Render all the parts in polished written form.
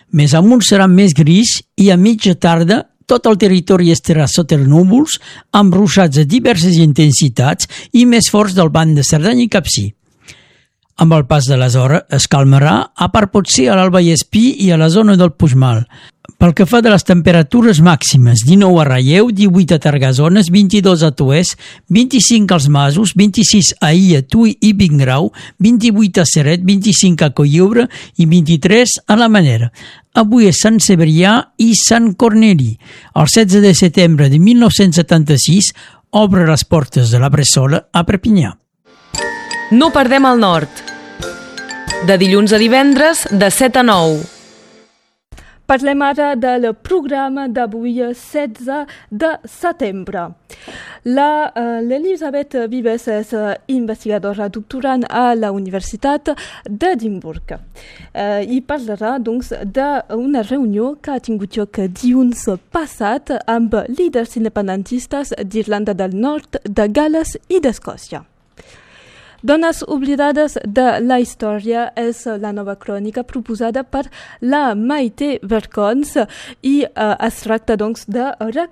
Més amunt serà més gris i a mitja tarda tot el territori estarà sota núvols amb ruixats de diverses intensitats i més forts del banc de Cerdanya i Capcir. Amb el pas de les hores es calmarà, a part potser a l'Alt Vallespir i a la zona del Puigmal. Pel que fa de les temperatures màximes, 19 a Ralleu, 18 a Targasones, 22 a Tuès, 25 als Masos, 26 a Illa, Tui i Vingrau, 28 a Ceret, 25 a Cotlliure i 23 a la Manera. Avui és Sant Cebrià i Sant Corneli. El 16 de setembre de 1976 obre les portes de la Bressola a Perpinyà. No perdem el nord. De dilluns a divendres, de 7 a 9. Parlem ara del programa d'avui, 16 de setembre. L'Elisabeth Vives és investigadora doctorant a la Universitat d'Edimburg i parlarà doncs d'una reunió que ha tingut lloc dilluns passat amb líders independentistes d'Irlanda del Nord, de Gal·les i d'Escòcia. Dones oblidades de la història és la nova crònica proposada per la Maite Vercons i es tracta doncs de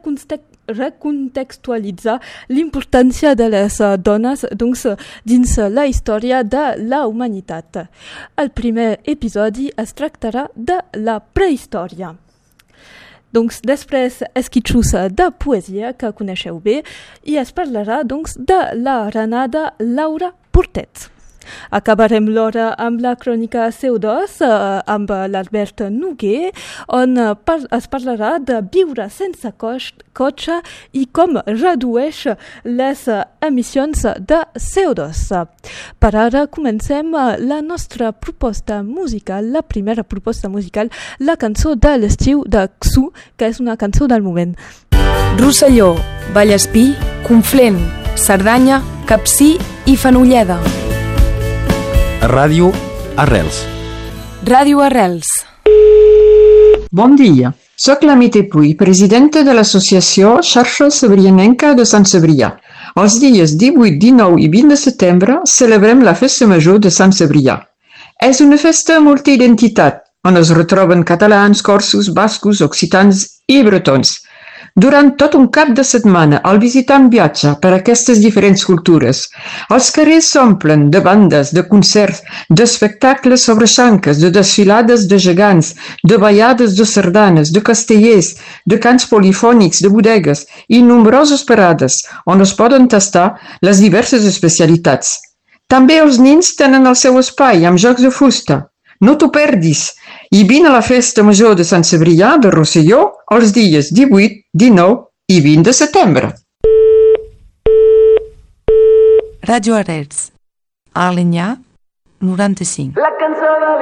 recontextualitzar l'importància de les dones doncs, dins la història de la humanitat. El primer episodi es tractarà de la prehistòria. Doncs després esquitxos de poesia que coneixeu bé i es parlarà doncs, de la renada Laura Portet. Acabarem l'hora amb la crònica CO2 amb l'Albert Noguer, on es parlarà de viure sense cotxe i com redueix les emissions de CO2. Per ara comencem la nostra proposta musical, la primera proposta musical, la cançó de l'estiu de Xu, que és una cançó del moment. Rosselló, Vallespir, Conflent, Cerdanya, Capcir i Fenolleda. Ràdio Arrels. Ràdio Arrels. Bon dia. Soc la Maite Puy, presidenta de l'associació Xarxa Cebrianenca de Sant Cebrià. Els dies 18, 19 i 20 de setembre celebrem la Festa Major de Sant Cebrià. És una festa multiidentitat, on es retroben catalans, corsos, bascos, occitans i bretons. Durant tot un cap de setmana, el visitant viatja per aquestes diferents cultures. Els carrers s'omplen de bandes, de concerts, d'espectacles sobre xanques, de desfilades de gegants, de ballades de sardanes, de castellers, de cants polifònics, de bodegues i nombroses parades on es poden tastar les diverses especialitats. També els nins tenen el seu espai amb jocs de fusta. No t'ho perdis! I vine a la Festa Major de Sant Cebrià de Rosselló els dies 18, 19 i 20 de setembre. Ràdio Arrels, a Alenyà, 95.